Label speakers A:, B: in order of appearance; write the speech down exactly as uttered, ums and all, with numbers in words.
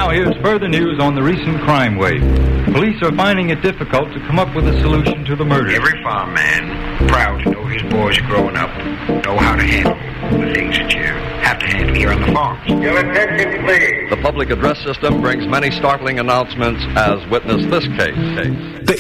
A: Now here's further news on the recent crime wave. Police are finding it difficult to come up with a solution to the murder.
B: Every farm man, proud to know his boys growing up, know how to handle the things that you have to handle here on the farm.
C: Your attention, please.
D: The public address system brings many startling announcements, as witness this case.